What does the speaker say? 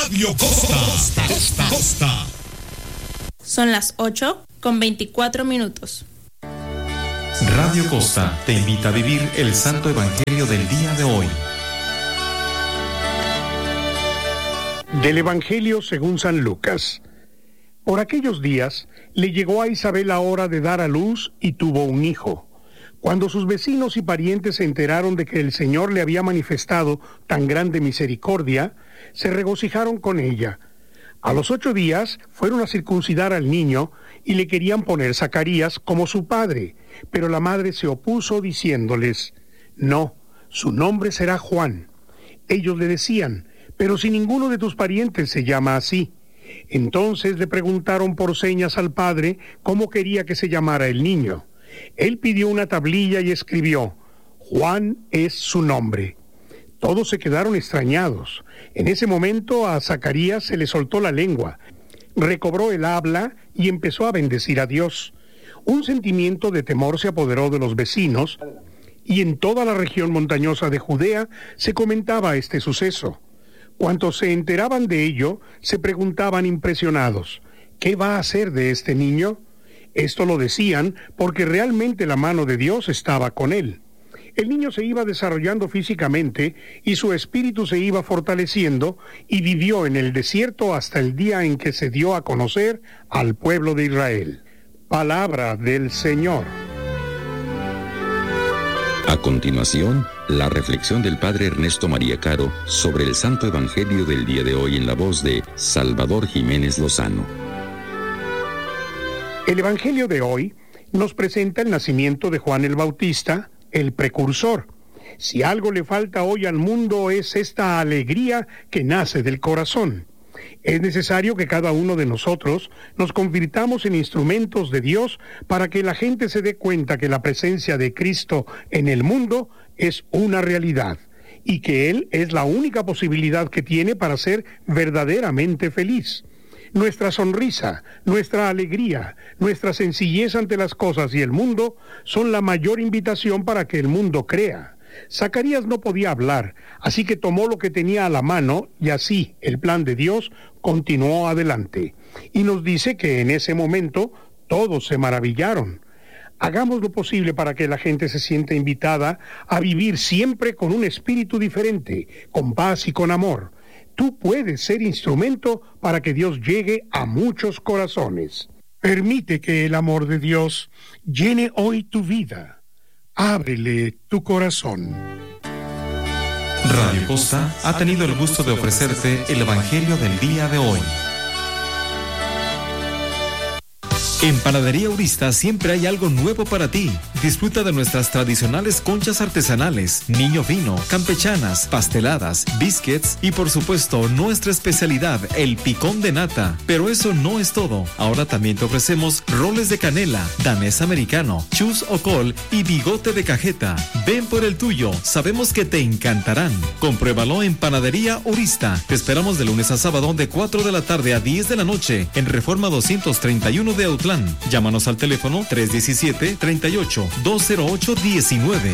Radio Costa. Costa. Son las 8:24. Radio Costa te invita a vivir el Santo Evangelio del día de hoy. Del Evangelio según San Lucas. Por aquellos días le llegó a Isabel la hora de dar a luz y tuvo un hijo. Cuando sus vecinos y parientes se enteraron de que el Señor le había manifestado tan grande misericordia, se regocijaron con ella. A los 8 días fueron a circuncidar al niño y le querían poner Zacarías como su padre, pero la madre se opuso diciéndoles: no, su nombre será Juan. Ellos le decían: pero si ninguno de tus parientes se llama así. Entonces le preguntaron por señas al padre cómo quería que se llamara el niño. Él pidió una tablilla y escribió: Juan es su nombre. Todos se quedaron extrañados. En ese momento a Zacarías se le soltó la lengua, recobró el habla y empezó a bendecir a Dios. Un sentimiento de temor se apoderó de los vecinos y en toda la región montañosa de Judea se comentaba este suceso. Cuantos se enteraban de ello, se preguntaban impresionados: ¿qué va a hacer de este niño? Esto lo decían porque realmente la mano de Dios estaba con él. El niño se iba desarrollando físicamente y su espíritu se iba fortaleciendo y vivió en el desierto hasta el día en que se dio a conocer al pueblo de Israel. Palabra del Señor. A continuación, la reflexión del Padre Ernesto María Caro sobre el Santo Evangelio del día de hoy en la voz de Salvador Jiménez Lozano. El Evangelio de hoy nos presenta el nacimiento de Juan el Bautista, el precursor. Si algo le falta hoy al mundo es esta alegría que nace del corazón. Es necesario que cada uno de nosotros nos convirtamos en instrumentos de Dios para que la gente se dé cuenta que la presencia de Cristo en el mundo es una realidad y que Él es la única posibilidad que tiene para ser verdaderamente feliz. Nuestra sonrisa, nuestra alegría, nuestra sencillez ante las cosas y el mundo son la mayor invitación para que el mundo crea. Zacarías no podía hablar, así que tomó lo que tenía a la mano y así el plan de Dios continuó adelante. Y nos dice que en ese momento todos se maravillaron. Hagamos lo posible para que la gente se sienta invitada a vivir siempre con un espíritu diferente, con paz y con amor. Tú puedes ser instrumento para que Dios llegue a muchos corazones. Permite que el amor de Dios llene hoy tu vida. Ábrele tu corazón. Radio Costa ha tenido el gusto de ofrecerte el Evangelio del día de hoy. En Panadería Urista siempre hay algo nuevo para ti. Disfruta de nuestras tradicionales conchas artesanales, niño fino, campechanas, pasteladas, biscuits y por supuesto nuestra especialidad, el picón de nata. Pero eso no es todo. Ahora también te ofrecemos roles de canela, danés americano, chus o col y bigote de cajeta. Ven por el tuyo, sabemos que te encantarán. Compruébalo en Panadería Urista. Te esperamos de lunes a sábado de 4 de la tarde a 10 de la noche en Reforma 231 de Autlán. Llámanos al teléfono 317-38-208-19.